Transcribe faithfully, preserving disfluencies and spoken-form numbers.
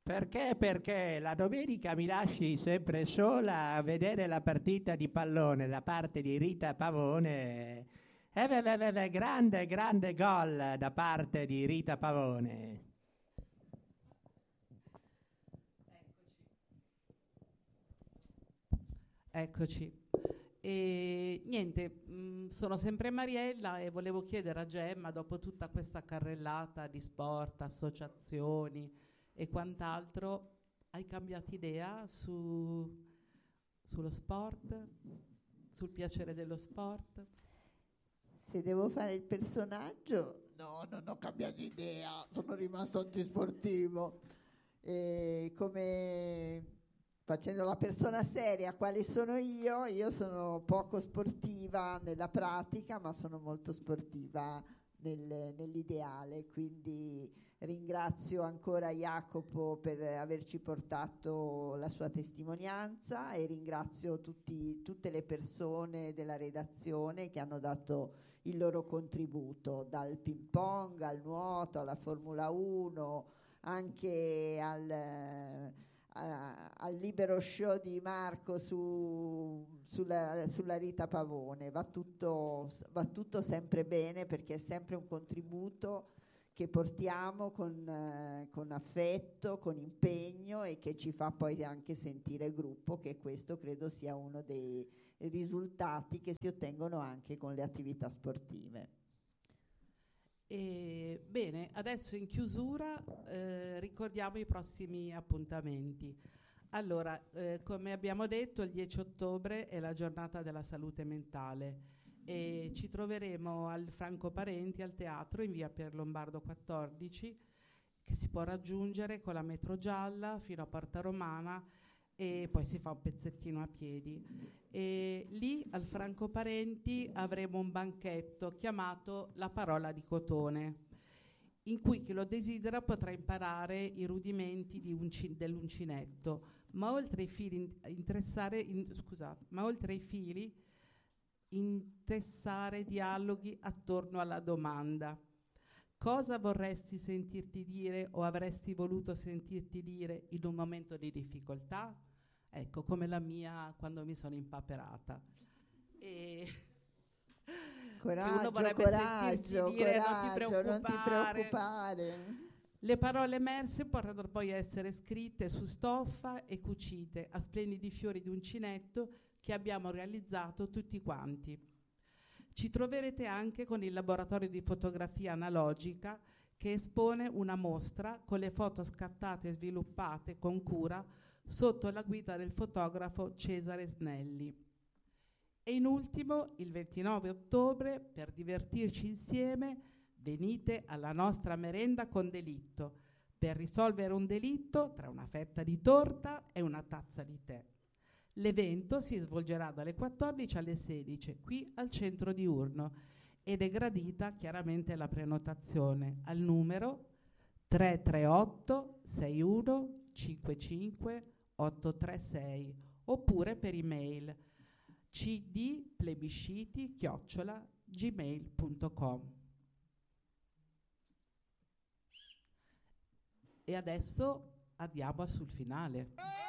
Perché? Perché la domenica mi lasci sempre sola a vedere la partita di pallone da parte di Rita Pavone. Eh, beh, beh, beh, beh, grande, grande gol da parte di Rita Pavone. Eccoci. E niente, mh, sono sempre Mariella e volevo chiedere a Gemma, dopo tutta questa carrellata di sport, associazioni e quant'altro, hai cambiato idea su, sullo sport, sul piacere dello sport? Se devo fare il personaggio, no, non ho cambiato idea, sono rimasto antisportivo. E come facendo la persona seria, quale sono io? Io sono poco sportiva nella pratica, ma sono molto sportiva nel- nell'ideale, quindi ringrazio ancora Jacopo per averci portato la sua testimonianza e ringrazio tutti- tutte le persone della redazione che hanno dato il loro contributo, dal ping pong al nuoto, alla Formula uno, anche al, eh, a- al libero show di Marco su- sulla, sulla Rita Pavone. Va tutto, va tutto sempre bene perché è sempre un contributo che portiamo con, eh, con affetto, con impegno e che ci fa poi anche sentire gruppo, che questo credo sia uno dei risultati che si ottengono anche con le attività sportive. E, bene, adesso in chiusura eh, ricordiamo i prossimi appuntamenti. Allora, eh, come abbiamo detto, il dieci ottobre è la giornata della salute mentale e ci troveremo al Franco Parenti al teatro in via Pier Lombardo quattordici, che si può raggiungere con la metro gialla fino a Porta Romana e poi si fa un pezzettino a piedi. E lì al Franco Parenti avremo un banchetto chiamato La parola di cotone, in cui chi lo desidera potrà imparare i rudimenti di unci- dell'uncinetto, ma oltre ai fili in- interessare, in- scusate, ma oltre ai fili intessare dialoghi attorno alla domanda: cosa vorresti sentirti dire o avresti voluto sentirti dire in un momento di difficoltà? Ecco, come la mia quando mi sono impaperata. E che uno Coraggio, vorrebbe sentirsi coraggio, dire non ti coraggio, non ti preoccupare. preoccupare. Le parole emerse potrebbero poi essere scritte su stoffa e cucite a splendidi fiori di uncinetto che abbiamo realizzato tutti quanti. Ci troverete anche con il laboratorio di fotografia analogica che espone una mostra con le foto scattate e sviluppate con cura sotto la guida del fotografo Cesare Snelli. E in ultimo, il ventinove ottobre, per divertirci insieme, venite alla nostra merenda con delitto, per risolvere un delitto tra una fetta di torta e una tazza di tè. L'evento si svolgerà dalle quattordici alle sedici qui al centro diurno ed è gradita chiaramente la prenotazione al numero tre tre otto sei uno cinque cinque otto tre sei oppure per email cdplebisciti chiocciola gmail punto com. E adesso andiamo sul finale.